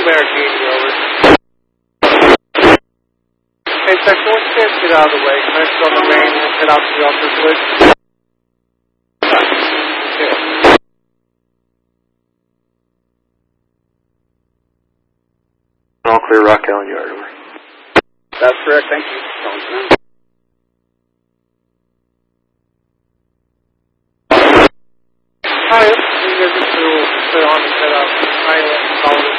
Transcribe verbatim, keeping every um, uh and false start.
Bear, Katie, over. Hey, Section, what's the chance to get out of the way? Can I sit on the main and head out to the officer's village? Yeah. All clear, Rock Island Yard, over. That's correct, thank you. Hi, I'm going to clear on and head out to Island, Solomon.